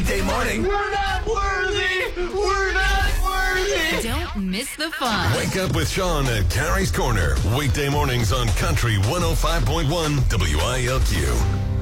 weekday morning. We're not worthy! We're not worthy! Don't miss the fun. Wake up with Sean at Carrie's Corner. Weekday mornings on Country 105.1 WILQ.